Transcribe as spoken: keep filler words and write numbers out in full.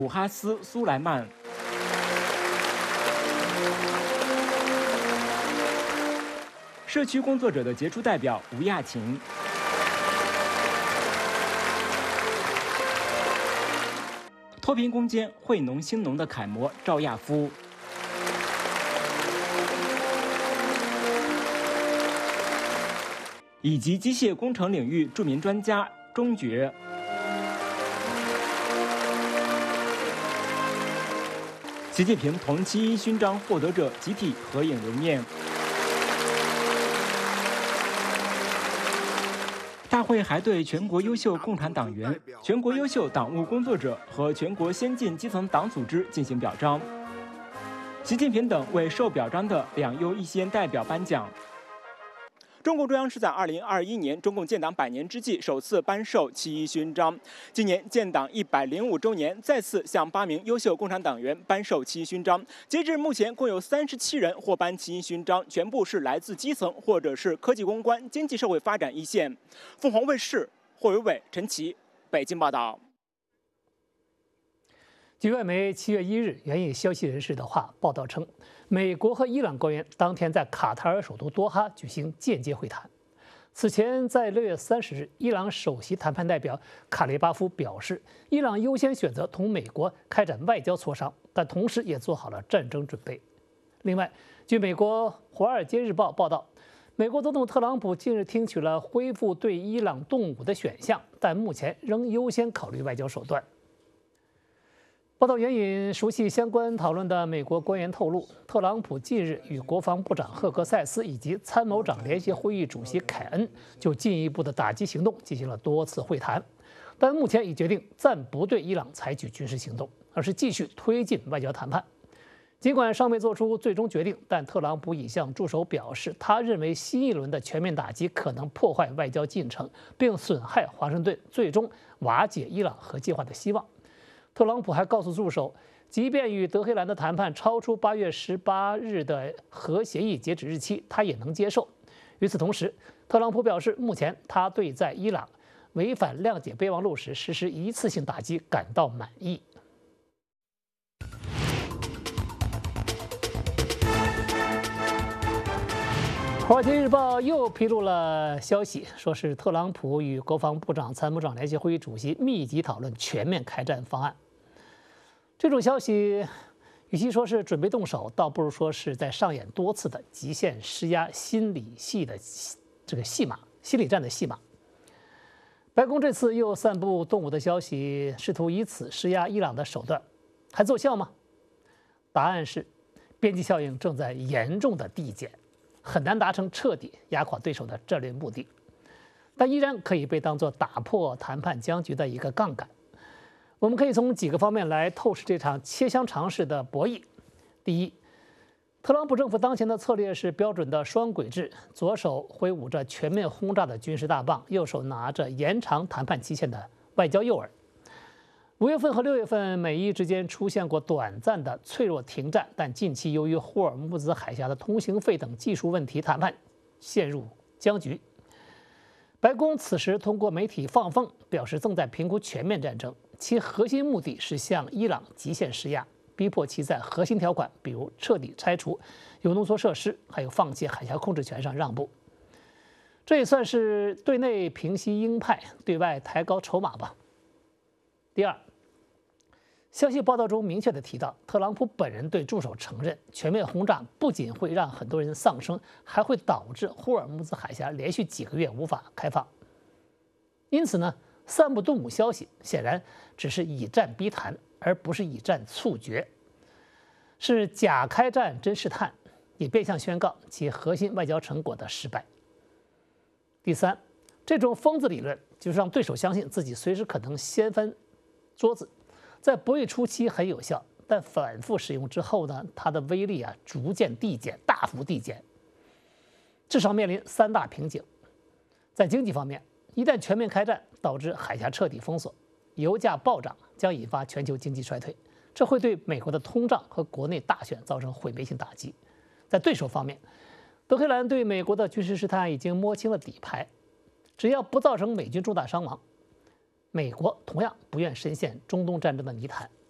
古哈斯·苏莱曼。社区工作者的杰出代表吴亚琴。脱贫攻坚、惠农兴农的楷模赵亚夫。以及机械工程领域著名专家钟觉。习近平同七一勋章获得者集体合影留念。大会还对全国优秀共产党员、全国优秀党务工作者和全国先进基层党组织进行表彰。习近平等为受表彰的两优一先代表颁奖。中共中央是在二零二一年中共建党百年之际首次颁授七一勋章，今年建党一百零五周年，再次向八名优秀共产党员颁授七一勋章。截至目前，共有三十七人获颁七一勋章，全部是来自基层或者是科技攻关、经济社会发展一线。凤凰卫视霍伟伟、陈琦北京报道。 据外媒七月一日援引消息人士的话报道称，美国和伊朗官员当天在卡塔尔首都多哈举行间接会谈。此前，在六月三十日，伊朗首席谈判代表卡雷巴夫表示，伊朗优先选择同美国开展外交磋商，但同时也做好了战争准备。另外，据美国《华尔街日报》报道，美国总统特朗普近日听取了恢复对伊朗动武的选项，但目前仍优先考虑外交手段。报道援引熟悉相关讨论的美国官员透露，特朗普近日与国防部长赫格塞斯以及参谋长联席会议主席凯恩就进一步的打击行动进行了多次会谈，但目前已决定暂不对伊朗采取军事行动，而是继续推进外交谈判。尽管尚未做出最终决定，但特朗普已向助手表示，他认为新一轮的全面打击可能破坏外交进程，并损害华盛顿最终瓦解伊朗核计划的希望。特朗普还告诉助手，即便与德黑兰的谈判超出八月十八日的核协议截止日期，他也能接受。与此同时，特朗普表示，目前他对在伊朗违反谅解备忘录时实施一次性打击感到满意。《华尔街日报》又披露了消息，说是特朗普与国防部长、参谋长联席会议主席密集讨论全面开战方案。这种消息，与其说是准备动手，倒不如说是在上演多次的极限施压、心理戏的这个戏码、心理战的戏码。白宫这次又散布动武的消息，试图以此施压伊朗的手段，还奏效吗？答案是，边际效应正在严重的递减。很难达成彻底压垮对手的战略目的，但依然可以被当作打破谈判僵局的一个杠杆。我们可以从几个方面来透视这场切香肠式的博弈。第一，特朗普政府当前的策略是标准的双轨制，左手挥舞着全面轰炸的军事大棒，右手拿着延长谈判期限的外交诱饵。五月份和六月份，美伊之间出现过短暂的脆弱停战，但近期由于霍尔木兹海峡的通行费等技术问题，谈判陷入僵局。白宫此时通过媒体放风，表示正在评估全面战争，其核心目的是向伊朗极限施压，逼迫其在核心条款，比如彻底拆除铀浓缩设施，还有放弃海峡控制权上让步。这也算是对内平息鹰派，对外抬高筹码吧。第二，消息报道中明确地提到，特朗普本人对助手承认，全面轰炸不仅会让很多人丧生，还会导致霍尔木兹海峡连续几个月无法开放。因此呢，散布动武消息显然只是以战逼谈，而不是以战促决，是假开战真试探，也变相宣告其核心外交成果的失败。第三，这种疯子理论就是让对手相信自己随时可能掀翻桌子。在博弈初期很有效，但反复使用之后呢，它的威力啊逐渐递减，大幅递减。至少面临三大瓶颈。在经济方面，一旦全面开战，导致海峡彻底封锁，油价暴涨将引发全球经济衰退，这会对美国的通胀和国内大选造成毁灭性打击。在对手方面，德黑兰对美国的军事试探已经摸清了底牌，只要不造成美军重大伤亡，美国同样不愿深陷中东战争的泥潭。